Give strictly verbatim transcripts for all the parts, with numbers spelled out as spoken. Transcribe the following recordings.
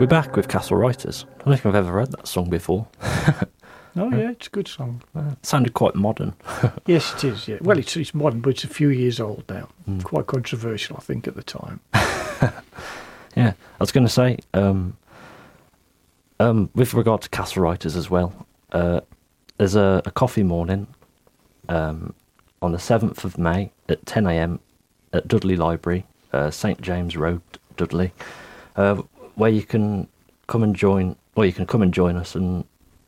We're back with Castle Writers. I don't think I've ever heard that song before. Oh, yeah, it's a good song. Uh, it sounded quite modern. Yes, it is, yeah. Well, it's, it's modern, but it's a few years old now. Mm. Quite controversial, I think, at the time. Yeah, I was going to say, um, um, with regard to Castle Writers as well, uh, there's a, a coffee morning um, on the seventh of May at ten a.m. at Dudley Library, uh, St James Road, Dudley, uh, where you can come and join, or you can come and join us and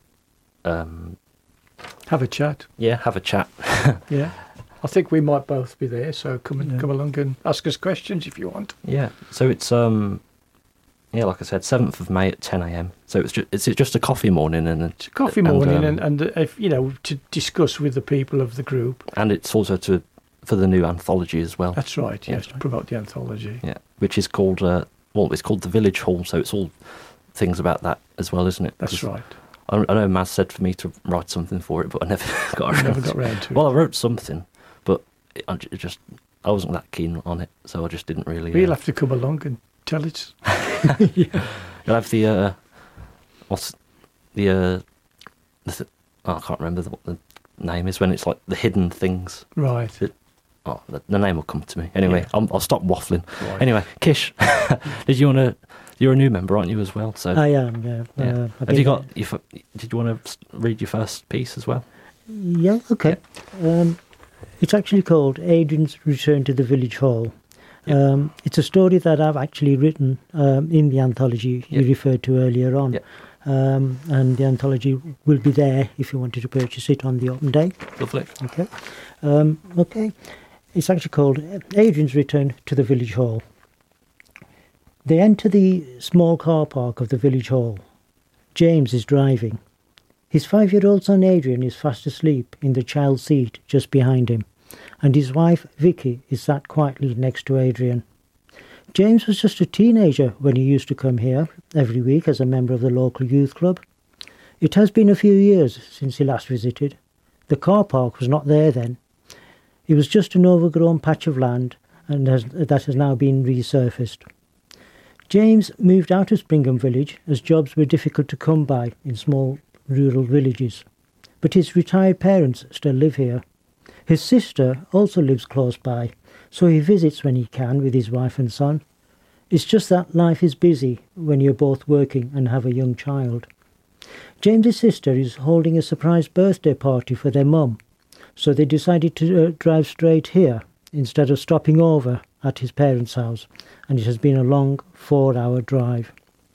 um, have a chat. Yeah, have a chat. Yeah, I think we might both be there, so come and yeah. come along and ask us questions if you want. Yeah, so it's um, yeah, like I said, seventh of May at ten a.m. So it's just it's just a coffee morning and a, it's a coffee and, morning um, and and if you know to discuss with the people of the group. And it's also to for the new anthology as well. That's right. Yes, to promote the anthology. Yeah, which is called uh, well, it's called the Village Hall. So it's all things about that as well, isn't it? That's right. I, I know Maz said for me to write something for it, but I never got around. Never got around to it. Well, I wrote something, but it, I just I wasn't that keen on it, so I just didn't really. We'll uh, have to come along and tell it. Yeah. You'll have the uh, what's the uh, the th- oh, I can't remember the, what the name is when it's like the hidden things. Right. It, oh, the, the name will come to me. Anyway, Yeah. I'll, I'll stop waffling. Right. Anyway, Kish, did you want to? You're a new member, aren't you, as well? So I am, yeah. yeah. Uh, Have you got? You, f- did you want to read your first piece as well? Yeah, okay. Yeah. Um, it's actually called Adrian's Return to the Village Hall. Yep. Um, it's a story that I've actually written um, in the anthology yep. you referred to earlier on. Yep. Um, and the anthology will be there if you wanted to purchase it on the open day. Lovely. Okay. Um, okay. It's actually called Adrian's Return to the Village Hall. They enter the small car park of the village hall. James is driving. His five-year-old son Adrian is fast asleep in the child seat just behind him, and his wife Vicky is sat quietly next to Adrian. James was just a teenager when he used to come here every week as a member of the local youth club. It has been a few years since he last visited. The car park was not there then. It was just an overgrown patch of land and has, that has now been resurfaced. James moved out of Springham village as jobs were difficult to come by in small rural villages. But his retired parents still live here. His sister also lives close by, so he visits when he can with his wife and son. It's just that life is busy when you're both working and have a young child. James's sister is holding a surprise birthday party for their mum, so they decided to uh, drive straight here instead of stopping over at his parents' house, and it has been a long four-hour drive.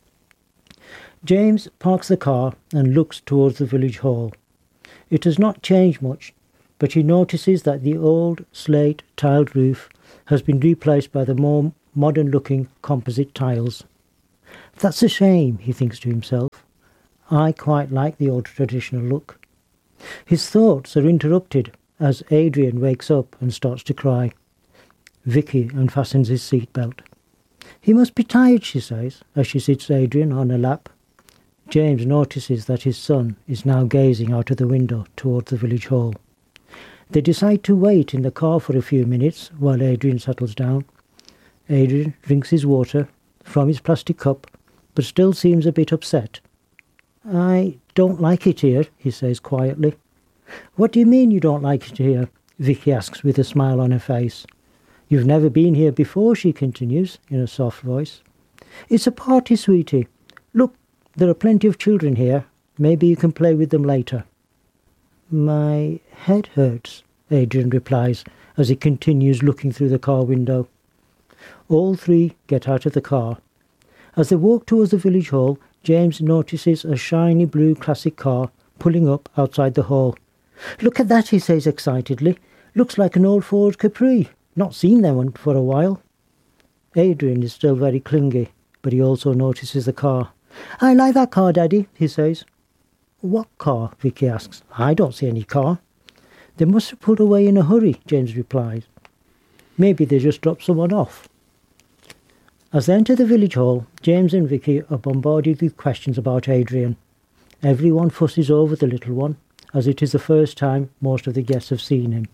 James parks the car and looks towards the village hall. It has not changed much, but he notices that the old slate tiled roof has been replaced by the more modern-looking composite tiles. That's a shame, he thinks to himself. I quite like the old traditional look. His thoughts are interrupted as Adrian wakes up and starts to cry. Vicky unfastens his seatbelt. He must be tired, she says, as she sits Adrian on her lap. James notices that his son is now gazing out of the window towards the village hall. They decide to wait in the car for a few minutes while Adrian settles down. Adrian drinks his water from his plastic cup, but still seems a bit upset. I don't like it here, he says quietly. What do you mean you don't like it here? Vicky asks with a smile on her face. You've never been here before, she continues in a soft voice. It's a party, sweetie. Look, there are plenty of children here. Maybe you can play with them later. My head hurts, Adrian replies as he continues looking through the car window. All three get out of the car. As they walk towards the village hall, James notices a shiny blue classic car pulling up outside the hall. Look at that, he says excitedly. Looks like an old Ford Capri. Not seen that one for a while. Adrian is still very clingy, but he also notices the car. I like that car, Daddy, he says. What car? Vicky asks. I don't see any car. They must have pulled away in a hurry, James replies. Maybe they just dropped someone off. As they enter the village hall, James and Vicky are bombarded with questions about Adrian. Everyone fusses over the little one, as it is the first time most of the guests have seen him.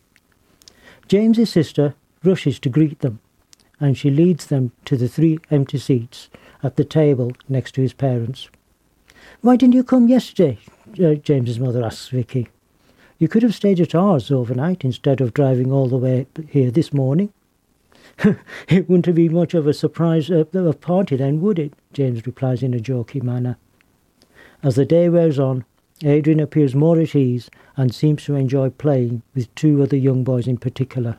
James's sister rushes to greet them, and she leads them to the three empty seats at the table next to his parents. "Why didn't you come yesterday?" uh, James's mother asks Vicky. "You could have stayed at ours overnight instead of driving all the way here this morning." "It wouldn't have been much of a surprise uh, of a party then, would it?" James replies in a jokey manner. As the day wears on, Adrian appears more at ease and seems to enjoy playing with two other young boys in particular.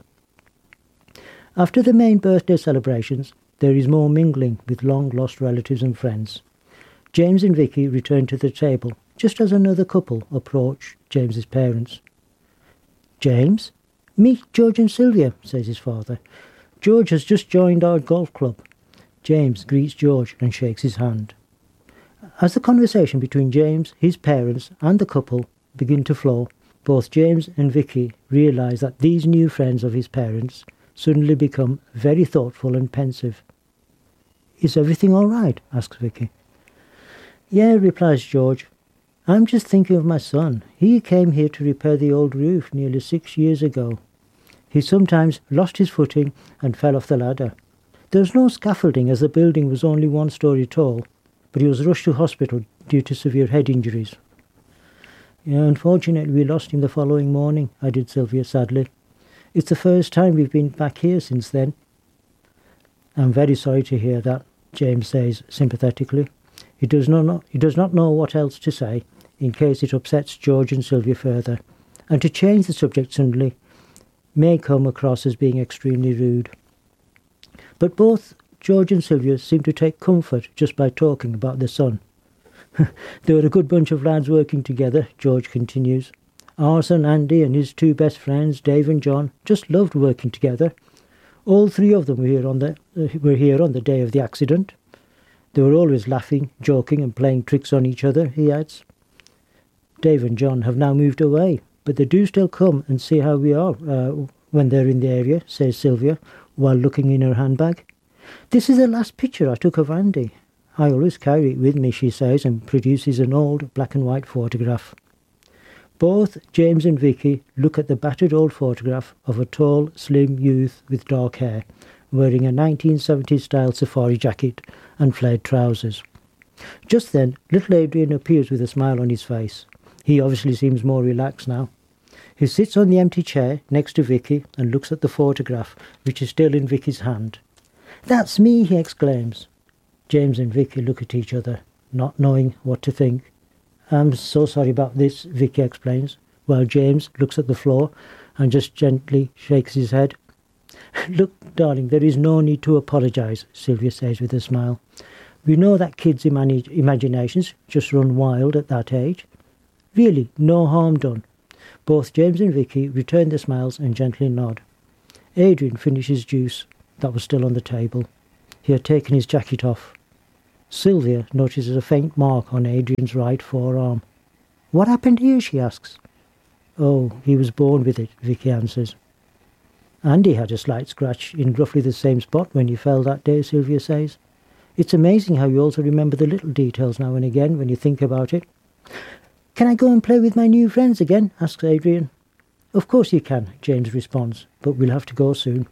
After the main birthday celebrations, there is more mingling with long-lost relatives and friends. James and Vicky return to the table just as another couple approach James's parents. "James, meet George and Sylvia," says his father. "George has just joined our golf club." James greets George and shakes his hand. As the conversation between James, his parents and the couple begin to flow, both James and Vicky realise that these new friends of his parents suddenly become very thoughtful and pensive. "Is everything all right?" asks Vicky. "Yeah," replies George. "I'm just thinking of my son. He came here to repair the old roof nearly six years ago. He sometimes lost his footing and fell off the ladder. There was no scaffolding as the building was only one story tall, but he was rushed to hospital due to severe head injuries." "Yeah, unfortunately we lost him the following morning," added Sylvia sadly. "It's the first time we've been back here since then." "I'm very sorry to hear that," James says sympathetically. He does not know, he does not know what else to say in case it upsets George and Sylvia further, and to change the subject suddenly may come across as being extremely rude. But both George and Sylvia seem to take comfort just by talking about their son. "They were a good bunch of lads working together," George continues. "Our son Andy and his two best friends, Dave and John, just loved working together. All three of them were here on the, uh, were here on the day of the accident. They were always laughing, joking and playing tricks on each other," he adds. "Dave and John have now moved away, but they do still come and see how we are uh, when they're in the area," says Sylvia, while looking in her handbag. "This is the last picture I took of Andy. I always carry it with me," she says, and produces an old black and white photograph. Both James and Vicky look at the battered old photograph of a tall, slim youth with dark hair, wearing a nineteen seventies style safari jacket and flared trousers. Just then, little Adrian appears with a smile on his face. He obviously seems more relaxed now. He sits on the empty chair next to Vicky and looks at the photograph, which is still in Vicky's hand. "That's me," he exclaims. James and Vicky look at each other, not knowing what to think. "I'm so sorry about this," Vicky explains, while James looks at the floor and just gently shakes his head. "Look, darling, there is no need to apologise," Sylvia says with a smile. "We know that kids' imani- imaginations just run wild at that age. Really, no harm done." Both James and Vicky return the smiles and gently nod. Adrian finishes juice that was still on the table. He had taken his jacket off. Sylvia notices a faint mark on Adrian's right forearm. "What happened here?" she asks. "Oh, he was born with it," Vicky answers. "Andy had a slight scratch in roughly the same spot when he fell that day," Sylvia says. "It's amazing how you also remember the little details now and again when you think about it." "Can I go and play with my new friends again?" asks Adrian. "Of course you can," James responds, "but we'll have to go soon."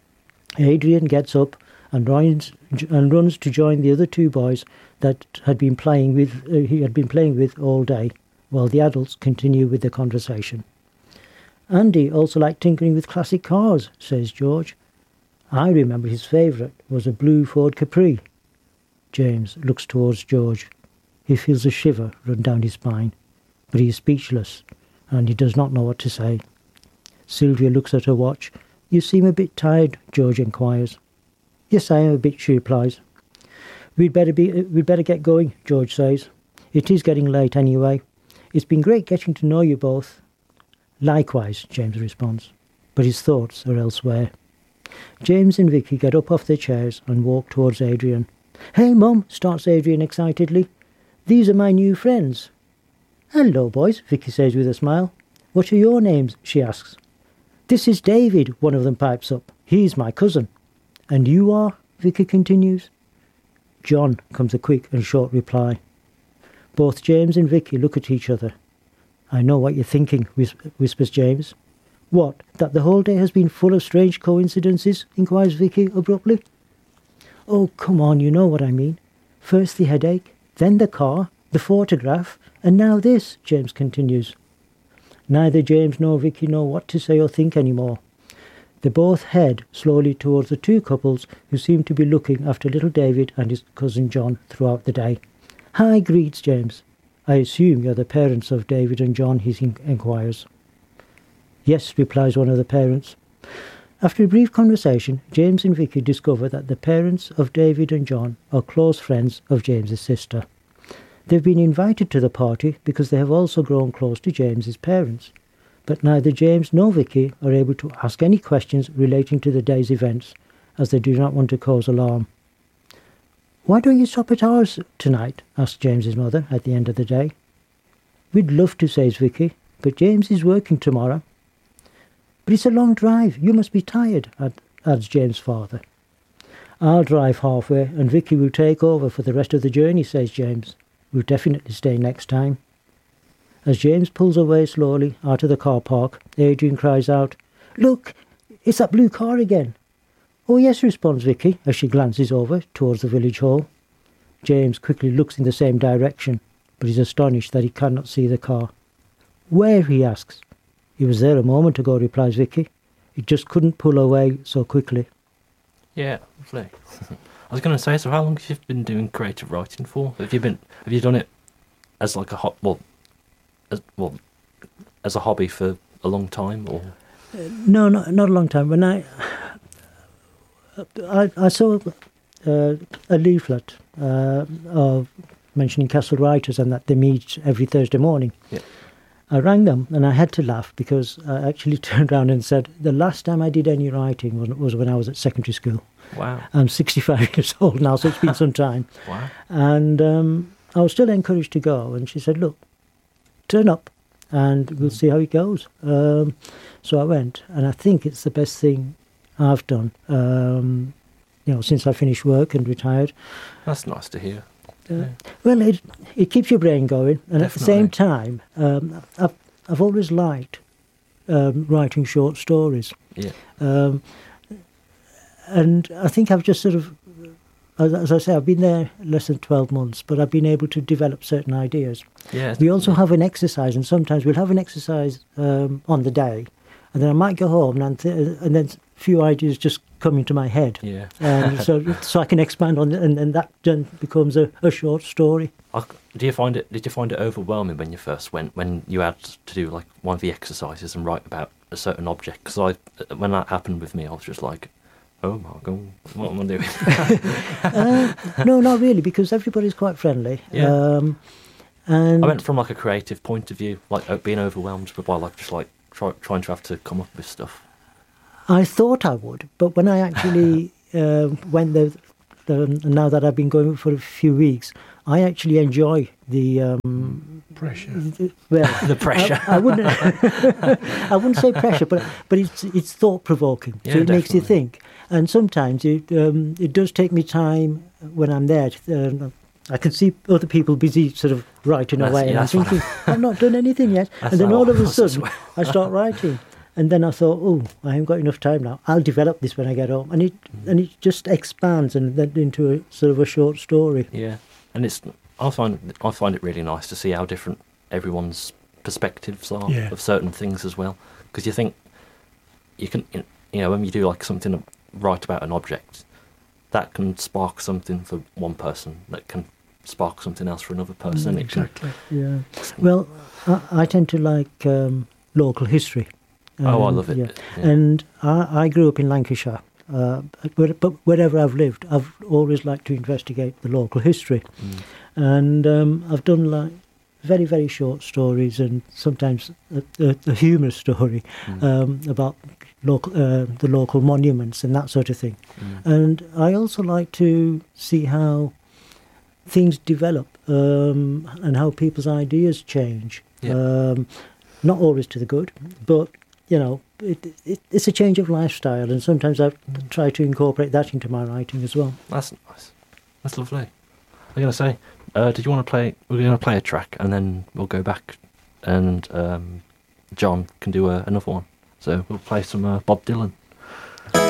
Adrian gets up and runs, and runs to join the other two boys that had been playing with uh, he had been playing with all day, while the adults continue with their conversation. "Andy also liked tinkering with classic cars," says George. "I remember his favourite was a blue Ford Capri." James looks towards George. He feels a shiver run down his spine, but he is speechless, and he does not know what to say. Sylvia looks at her watch. "You seem a bit tired," George inquires. "Yes, I am a bit," she replies. We'd better be, we'd better get going," George says. "It is getting late anyway. It's been great getting to know you both." "Likewise," James responds, but his thoughts are elsewhere. James and Vicky get up off their chairs and walk towards Adrian. "Hey, Mum," starts Adrian excitedly. "These are my new friends." "Hello, boys," Vicky says with a smile. "What are your names?" she asks. "This is David," one of them pipes up. "He's my cousin." "And you are?" Vicky continues. "John," comes a quick and short reply. Both James and Vicky look at each other. "I know what you're thinking," whis- whispers James. "What, that the whole day has been full of strange coincidences?" inquires Vicky abruptly. "Oh, come on, you know what I mean. First the headache, then the car, the photograph, and now this, James continues. Neither James nor Vicky know what to say or think anymore. They both head slowly towards the two couples who seem to be looking after little David and his cousin John throughout the day. Hi, greets James. I assume you're the parents of David and John, he inquires. Yes, replies one of the parents. After a brief conversation, James and Vicky discover that the parents of David and John are close friends of James's sister. They've been invited to the party because they have also grown close to James's parents. But neither James nor Vicky are able to ask any questions relating to the day's events, as they do not want to cause alarm. Why don't you stop at ours tonight? Asked James's mother at the end of the day. We'd love to, says Vicky, but James is working tomorrow. But it's a long drive. You must be tired, adds James' father. I'll drive halfway and Vicky will take over for the rest of the journey, says James. We'll definitely stay next time. As James pulls away slowly out of the car park, Adrian cries out, Look, it's that blue car again. Oh yes, responds Vicky as she glances over towards the village hall. James quickly looks in the same direction, but is astonished that he cannot see the car. Where, he asks. He was there a moment ago, replies Vicky. It just couldn't pull away so quickly. Yeah, lovely. I was going to say, so how long have you been doing creative writing for? Have you been? Have you done it as like a hot, well, as well, as a hobby for a long time, or? Uh, no, not not a long time. When I I, I saw uh, a leaflet uh, of mentioning Castle Writers and that they meet every Thursday morning. Yeah. I rang them and I had to laugh because I actually turned around and said, the last time I did any writing was, was when I was at secondary school. Wow. I'm sixty-five years old now, so it's been some time. Wow. And um, I was still encouraged to go. And she said, look, turn up and we'll see how it goes. Um, so I went, and I think it's the best thing I've done, um, you know, since I finished work and retired. That's nice to hear. Uh, yeah. Well, it it keeps your brain going, and Definitely. at the same time, um, I've I've always liked um, writing short stories. Yeah. Um, and I think I've just sort of, as, as I say, I've been there less than twelve months, but I've been able to develop certain ideas. Yeah. We also have an exercise, and sometimes we'll have an exercise um, on the day, and then I might go home, and, th- and then a few ideas just come into my head. Yeah. And so so I can expand on it, and, and that then becomes a, a short story. I, do you find it? Did you find it overwhelming when you first went, when you had to do like one of the exercises and write about a certain object? Because I, when that happened with me, I was just like, oh my god, what am I doing? uh, no, not really, because everybody's quite friendly. Yeah. Um, and I went from like a creative point of view, like being overwhelmed, but by like just like try, trying to have to come up with stuff. I thought I would, but when I actually uh, went there, um, now that I've been going for a few weeks, I actually enjoy the um, pressure. Well, the pressure. I, I wouldn't. I wouldn't say pressure, but but it's it's thought provoking. Yeah, so it makes you definitely. think. And sometimes it um, it does take me time when I'm there. To, uh, I can see other people busy sort of writing That's- away, yeah, and I'm that's what- thinking I've not done anything yet. That's And then how all I of a was as sudden, well. I start writing. And then I thought, oh, I haven't got enough time now. I'll develop this when I get home, and it Mm. and it just expands and then into a sort of a short story. Yeah, and it's I find I find it really nice to see how different everyone's perspectives are Yeah. of certain things as well. Because you think you can, you know, when you do like something, write about an object, that can spark something for one person, that can spark something else for another person. Mm, It can- exactly. Yeah. Well, I, I tend to like um, local history. Oh, I Um, love it. Yeah. Yeah. And I, I grew up in Lancashire, uh, but, but wherever I've lived, I've always liked to investigate the local history. Mm. And um, I've done like very, very short stories, and sometimes a, a, a humorous story Mm. um, about local uh, the local monuments and that sort of thing. Mm. And I also like to see how things develop um, and how people's ideas change. Yeah. Um, not always to the good, but you know, it, it, it's a change of lifestyle, and sometimes I try to incorporate that into my writing as well. That's nice. That's lovely. I'm gonna say, uh, did you want to play? We're gonna play a track, and then we'll go back, and um, John can do uh, another one. So we'll play some uh, Bob Dylan.